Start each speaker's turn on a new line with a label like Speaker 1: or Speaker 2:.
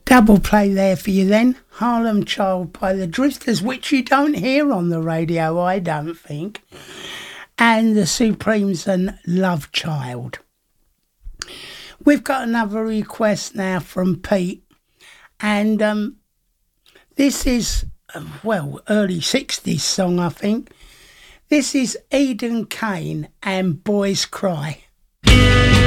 Speaker 1: Double play there for you then. Harlem Child by the Drifters, which you don't hear on the radio, I don't think. And the Supremes and Love Child. We've got another request now from Pete. And this is, early 60s song, I think. This is Eden Kane and Boys Cry.